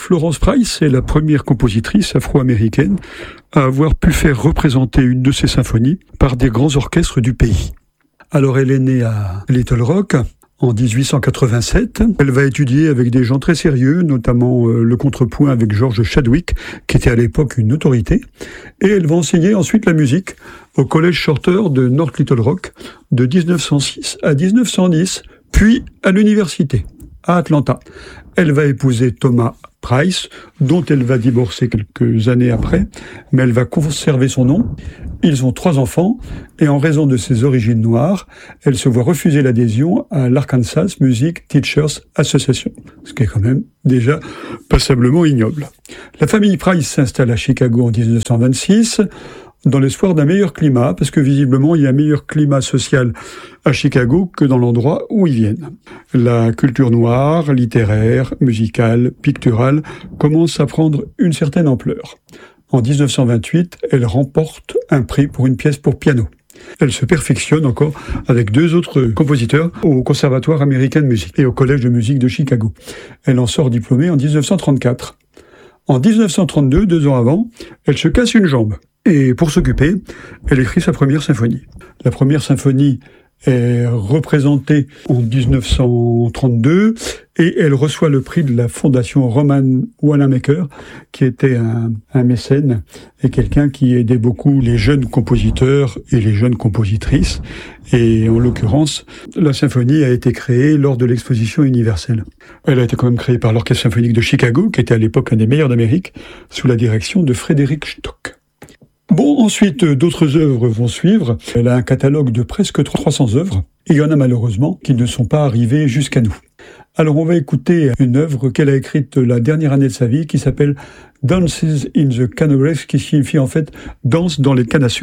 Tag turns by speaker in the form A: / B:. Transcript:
A: Florence Price est la première compositrice afro-américaine à avoir pu faire représenter une de ses symphonies par des grands orchestres du pays. Alors elle est née à Little Rock en 1887. Elle va étudier avec des gens très sérieux, notamment le contrepoint avec George Chadwick, qui était à l'époque une autorité. Et elle va enseigner ensuite la musique au Collège Shorter de North Little Rock de 1906 à 1910, puis à l'université à Atlanta. Elle va épouser Thomas Price, dont elle va divorcer quelques années après, mais elle va conserver son nom. Ils ont 3 enfants, et en raison de ses origines noires, elle se voit refuser l'adhésion à l'Arkansas Music Teachers Association, ce qui est quand même déjà passablement ignoble. La famille Price s'installe à Chicago en 1926, dans l'espoir d'un meilleur climat, parce que visiblement il y a un meilleur climat social à Chicago que dans l'endroit où ils viennent. La culture noire, littéraire, musicale, picturale commence à prendre une certaine ampleur. En 1928, elle remporte un prix pour une pièce pour piano. Elle se perfectionne encore avec 2 autres compositeurs au Conservatoire américain de musique et au Collège de musique de Chicago. Elle en sort diplômée en 1934. En 1932, 2 ans avant, elle se casse une jambe. Et pour s'occuper, elle écrit sa première symphonie. La première symphonie est représentée en 1932 et elle reçoit le prix de la fondation Roman Wanamaker, qui était un mécène et quelqu'un qui aidait beaucoup les jeunes compositeurs et les jeunes compositrices. Et en l'occurrence, la symphonie a été créée lors de l'exposition universelle. Elle a été quand même créée par l'Orchestre symphonique de Chicago, qui était à l'époque un des meilleurs d'Amérique, sous la direction de Frédéric Stock. Bon, ensuite, d'autres œuvres vont suivre. Elle a un catalogue de presque 300 œuvres. Et il y en a malheureusement qui ne sont pas arrivées jusqu'à nous. Alors, on va écouter une œuvre qu'elle a écrite la dernière année de sa vie qui s'appelle « Dances in the Can of Rice », qui signifie en fait « Danse dans les cannes à sucre ».